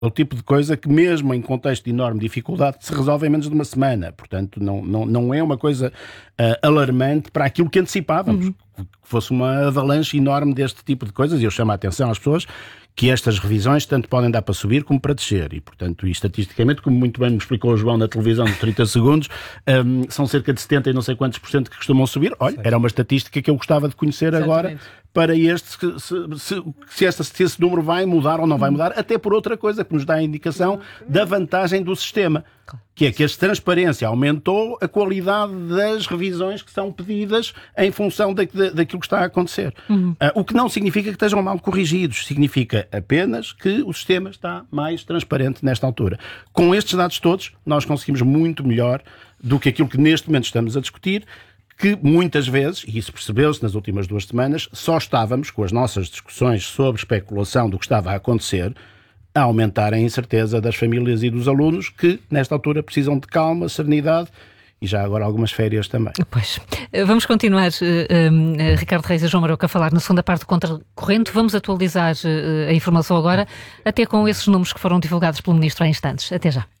É o tipo de coisa que, mesmo em contexto de enorme dificuldade, se resolve em menos de uma semana. Portanto, não é uma coisa alarmante para aquilo que antecipávamos. Que fosse uma avalanche enorme deste tipo de coisas. E eu chamo a atenção às pessoas que estas revisões tanto podem dar para subir como para descer. E, portanto, estatisticamente, como muito bem me explicou o João na televisão de 30 segundos, são cerca de 70 e não sei quantos por cento que costumam subir. Olha, era uma estatística que eu gostava de conhecer agora para este, se esse número vai mudar ou não vai mudar, até por outra coisa que nos dá a indicação da vantagem do sistema, que é que a transparência aumentou a qualidade das revisões que são pedidas em função daquilo que está a acontecer. O que não significa que estejam mal corrigidos, significa apenas que o sistema está mais transparente nesta altura. Com estes dados todos, nós conseguimos muito melhor do que aquilo que neste momento estamos a discutir, que muitas vezes, e isso percebeu-se nas últimas 2 semanas, só estávamos com as nossas discussões sobre especulação do que estava a acontecer, a aumentar a incerteza das famílias e dos alunos que, nesta altura, precisam de calma, serenidade e já agora algumas férias também. Pois. Vamos continuar, Ricardo Reis e João Maroca, a falar na segunda parte do Contracorrente. Vamos atualizar a informação agora, até com esses números que foram divulgados pelo Ministro há instantes. Até já.